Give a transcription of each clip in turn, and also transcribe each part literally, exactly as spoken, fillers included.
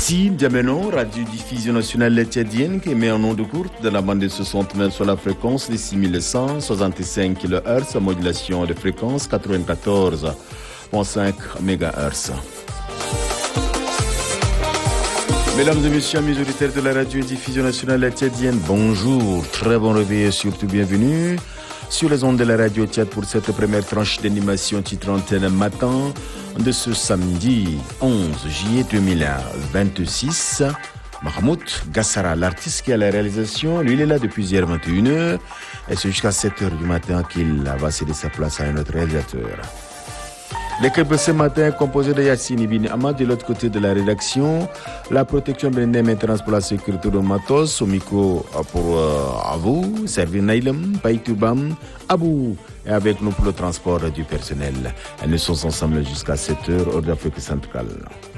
Ici, Diameno, radio-diffusion nationale tchadienne qui émet en onde courte de la bande de soixante mètres sur la fréquence de six mille cent soixante-cinq kilohertz, modulation de fréquence quatre-vingt-quatorze virgule cinq mégahertz. Mesdames et messieurs, amis auditeurs de la radio-diffusion nationale tchadienne, bonjour, très bon réveil et surtout bienvenue sur les ondes de la radio Tchad pour cette première tranche d'animation titre antenne matin de ce samedi onze juillet deux mille vingt-six. Mahmoud Gassara, l'artiste qui a la réalisation, lui il est là depuis hier vingt et une heures et c'est jusqu'à sept heures du matin qu'il va céder sa place à un autre réalisateur. L'équipe de ce matin est composée de Yassine Ibn Ahmad de l'autre côté de la rédaction, la protection de maintenance pour la sécurité de Matos, au micro pour euh, à vous, Servir Naïlem, Païtoubam, Abou, et avec nous pour le transport du personnel. Et nous sommes ensemble jusqu'à sept heures, hors d'Afrique centrale.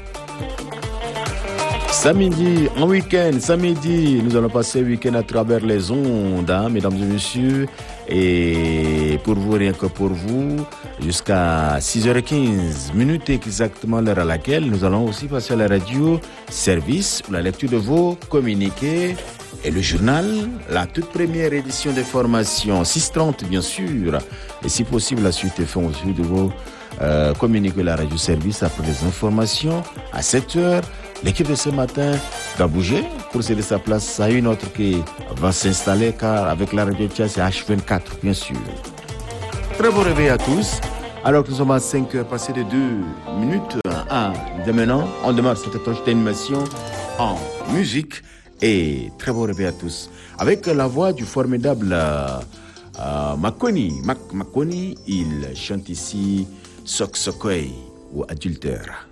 Samedi, en week-end, samedi, nous allons passer le week-end à travers les ondes, hein, mesdames et messieurs, et pour vous, rien que pour vous, jusqu'à six heures quinze minutes exactement l'heure à laquelle nous allons aussi passer à la radio, service, pour la lecture de vos communiqués, et le journal, la toute première édition des formations, six heures trente bien sûr, et si possible la suite est faite aussi de vos euh, communiqués, la radio service après les informations, à sept heures. L'équipe de ce matin va bouger pour céder sa place à une autre qui va s'installer car avec la radio Tchad c'est H vingt-quatre bien sûr. Très bon réveil à tous. Alors que nous sommes à cinq heures passées de deux minutes à de maintenant, on démarre cette tranche d'animation en musique et très bon réveil à tous. Avec la voix du formidable euh, Makoni. Mac Makoni, il chante ici Sok Sokoy ou Adultère.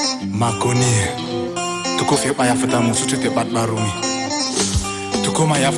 Makoni, tuko fi pa ya fata musu tute bat barumi. Tuko ma ya